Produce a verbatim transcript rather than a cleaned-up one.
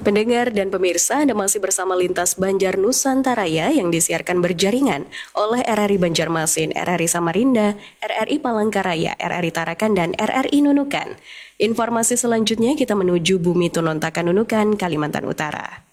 Pendengar dan pemirsa, Anda masih bersama Lintas Banjar Nusantaraya yang disiarkan berjaringan oleh R R I Banjarmasin, R R I Samarinda, R R I Palangkaraya, R R I Tarakan, dan R R I Nunukan. Informasi selanjutnya kita menuju Bumi Tunontakan Nunukan, Kalimantan Utara.